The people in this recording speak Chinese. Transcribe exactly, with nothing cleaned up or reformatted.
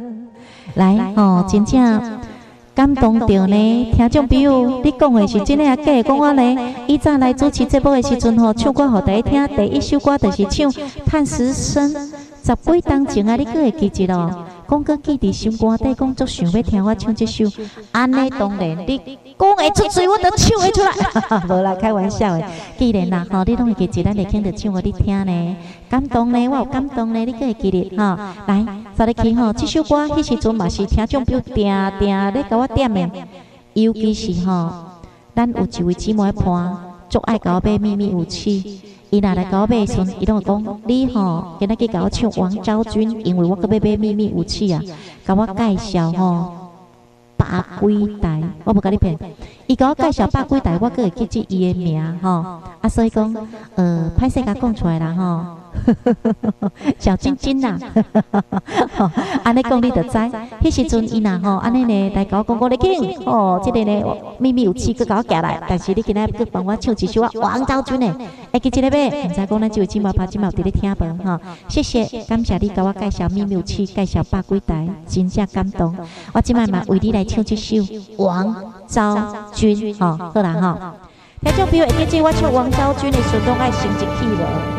来吼，真正感动着呢。听众朋友，你讲的是真的啊假的？讲我呢，以前来主持节目的时阵吼，唱歌互大家听，第一首歌就是唱《叹息声》。十几当前啊，你阁会记得咯？讲阁记伫心肝底，讲足想要听我唱这首，安尼当然你讲会出嘴，我都唱会出来。无啦，开玩笑的。既然啦吼，你拢会记得，咱会听着唱互你听呢，感动呢，我有感动呢，你阁会记得吼。来，早日起吼，这首歌迄时阵嘛是听众朋友定定咧甲我点的，尤其是吼，咱有一位姊妹伴，足爱甲我买秘密武器。伊若来甲我买时阵，伊拢会讲：你吼，今仔日甲我唱王昭君，因为我搁要买秘密武器啊，甲我介绍吼百几台，我无甲你骗。伊甲我介绍百几台，我搁会记住伊的名吼。啊，所以讲，呃，歹势甲讲出来啦吼。小晶晶呐，安尼讲你就知。迄时阵伊若吼安尼呢来甲我讲，我咧紧吼，即个呢秘密武器搁甲我夹来，但是你今仔搁帮我唱一首啊王昭君的，会记即个买？毋知讲咱即位姊妹拍姊妹伫咧听无吼？谢谢，感谢你甲我介绍秘密武器，介绍百几台，真正感动。我即摆嘛为你来唱这首王昭君吼，好啦吼。听众朋友会记住我唱王昭君的时阵，拢爱升一起无？